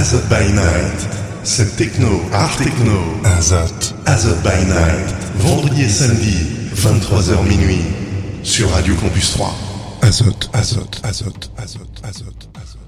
Azote by Night. C'est techno, art techno. Azote. Azote by Night. Vendredi et samedi, 23h minuit. Sur Radio Campus 3. Azote, azote, azote, azote, azote, azote.